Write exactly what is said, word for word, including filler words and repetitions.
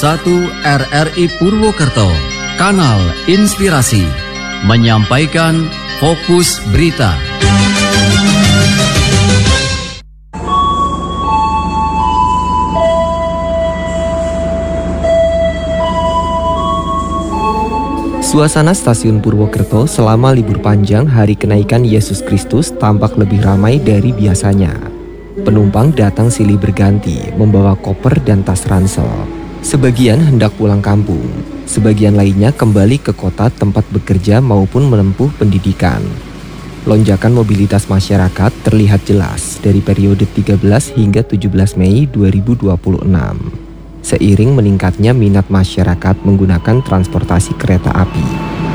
satu R R I Purwokerto, Kanal Inspirasi, menyampaikan Fokus Berita. Suasana stasiun Purwokerto selama libur panjang hari kenaikan Yesus Kristus tampak lebih ramai dari biasanya. Penumpang datang silih berganti, membawa koper dan tas ransel. Sebagian hendak pulang kampung, sebagian lainnya kembali ke kota tempat bekerja maupun menempuh pendidikan. Lonjakan mobilitas masyarakat terlihat jelas dari periode tiga belas hingga tujuh belas Mei dua ribu dua puluh enam. Seiring meningkatnya minat masyarakat menggunakan transportasi kereta api.